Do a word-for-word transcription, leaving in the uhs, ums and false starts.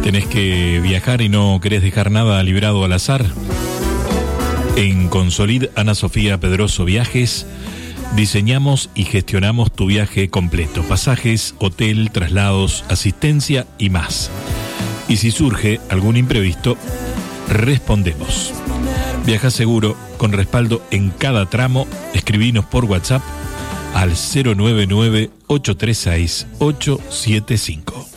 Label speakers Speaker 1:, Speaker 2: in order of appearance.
Speaker 1: ¿Tenés que viajar y no querés dejar nada librado al azar? En Consolid Ana Sofía Pedroso Viajes diseñamos y gestionamos tu viaje completo: pasajes, hotel, traslados, asistencia y más. Y si surge algún imprevisto, respondemos. Viaja seguro, con respaldo en cada tramo. Escribinos por WhatsApp al cero nueve nueve, ocho tres seis, ocho siete cinco.